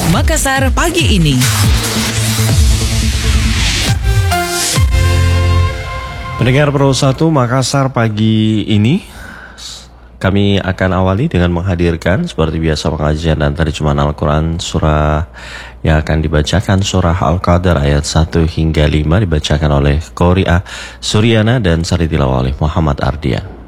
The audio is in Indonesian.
Makassar pagi ini. Pendengar Pro 1 Makassar pagi ini, kami akan awali dengan menghadirkan seperti biasa pengajian dan terjemahan Al-Quran surah yang akan dibacakan surah Al-Qadar ayat 1 hingga 5 dibacakan oleh Qori'ah Suryana dan sari tilawah oleh Muhammad Ardian.